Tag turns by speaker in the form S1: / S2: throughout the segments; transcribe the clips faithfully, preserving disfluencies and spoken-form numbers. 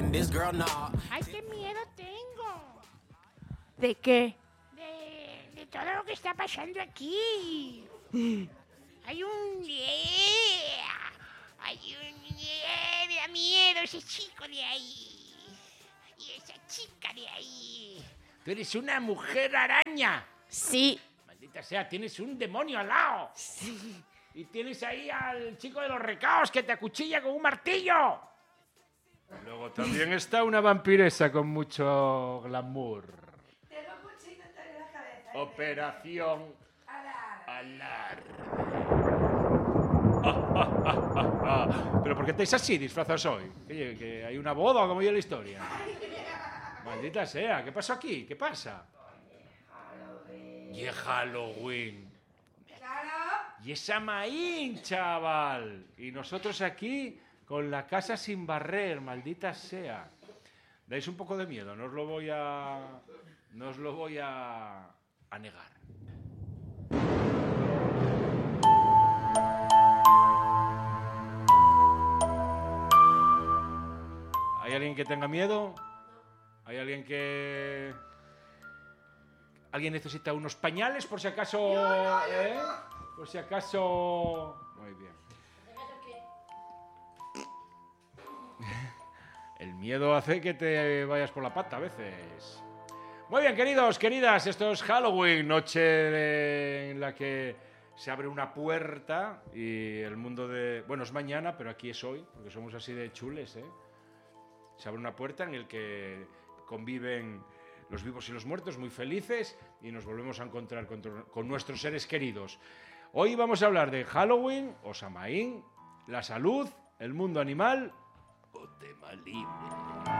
S1: Ay, qué miedo tengo.
S2: ¿De qué?
S1: De, de todo lo que está pasando aquí. Hay un... Hay un... Me da miedo ese chico de ahí. Y esa chica de ahí. Tú eres una mujer araña.
S2: Sí.
S1: Maldita sea, tienes un demonio al lado.
S2: Sí.
S1: Y tienes ahí al chico de los recaos que te acuchilla con un martillo.
S3: Luego también está una vampiresa con mucho glamour.
S4: Tengo cuchillo en la cabeza.
S3: Operación
S4: Alar.
S3: Alar. ¿Pero por qué estáis así disfrazados hoy? ¿Que, que hay una boda o cómo es la historia? Maldita sea, ¿qué pasó aquí? ¿Qué pasa?
S4: Halloween.
S3: Y es Halloween.
S4: Claro.
S3: Y es Samaín, chaval. Y nosotros aquí con la casa sin barrer, maldita sea. Dais un poco de miedo, no os lo voy a... No os lo voy a... a negar. ¿Hay alguien que tenga miedo? ¿Hay alguien que... ¿Alguien necesita unos pañales por si acaso?
S4: Yo no, yo
S3: ¿eh?
S4: no.
S3: Por si acaso... Muy bien. El miedo hace que te vayas por la pata a veces. Muy bien, queridos, queridas, esto es Halloween, noche de- en la que se abre una puerta y el mundo de... Bueno, es mañana, pero aquí es hoy, porque somos así de chules, ¿eh? Se abre una puerta en la que conviven los vivos y los muertos, muy felices, y nos volvemos a encontrar con, con nuestros seres queridos. Hoy vamos a hablar de Halloween, o Samaín, la salud, el mundo animal o tema libre.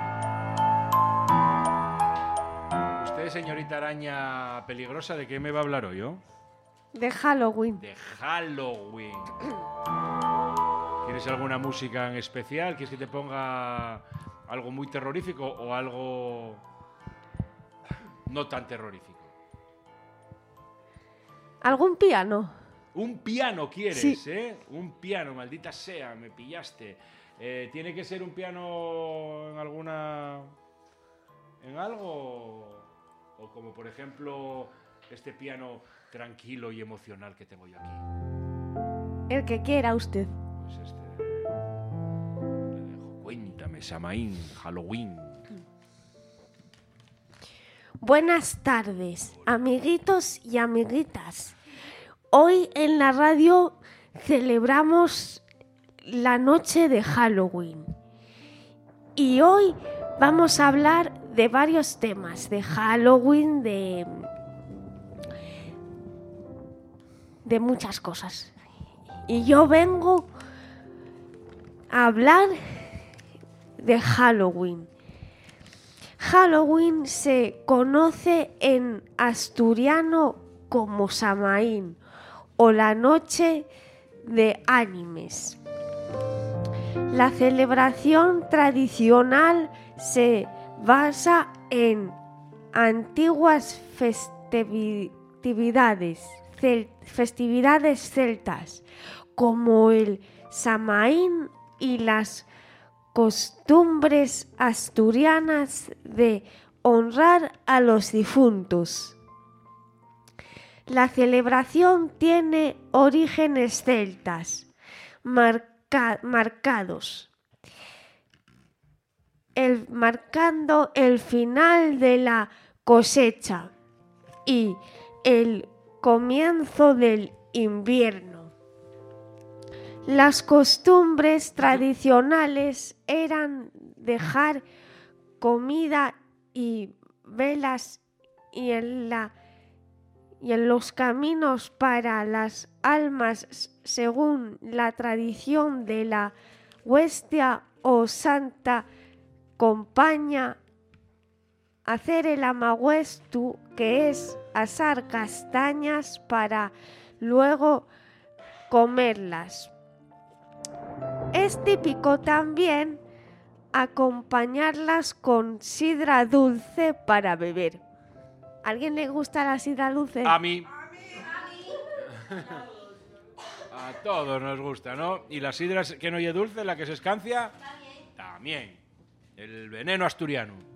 S3: Usted, señorita araña peligrosa, ¿de qué me va a hablar hoy, yo?
S2: De Halloween.
S3: De Halloween. ¿Quieres alguna música en especial? ¿Quieres que te ponga algo muy terrorífico o algo no tan terrorífico?
S2: ¿Algún piano?
S3: Un piano quieres,
S2: Sí.
S3: ¿eh? Un piano, maldita sea, me pillaste. Eh, ¿Tiene que ser un piano en alguna... en algo? O como, por ejemplo, este piano tranquilo y emocional que tengo yo aquí.
S2: El que quiera usted.
S3: Pues este... le dejo. Cuéntame, Samaín, Halloween.
S2: Buenas tardes, amiguitos y amiguitas. Hoy en la radio celebramos la noche de Halloween. Y hoy vamos a hablar de varios temas de Halloween, de, de muchas cosas. Y yo vengo a hablar de Halloween. Halloween se conoce en asturiano como Samaín o la noche de ánimes. La celebración tradicional se basa en antiguas festividades, cel- festividades celtas como el Samaín y las costumbres asturianas de honrar a los difuntos. La celebración tiene orígenes celtas marca- marcados, el, marcando el final de la cosecha y el comienzo del invierno. Las costumbres tradicionales eran dejar comida y velas y en, la, y en los caminos para las almas según la tradición de la huestia o santa compañía, hacer el amahuestu, que es asar castañas para luego comerlas. Es típico también acompañarlas con sidra dulce para beber. ¿A alguien le gusta la sidra dulce?
S3: A mí. A todos nos gusta, ¿no? Y la sidra que no es dulce, la que se escancia, también. El veneno asturiano.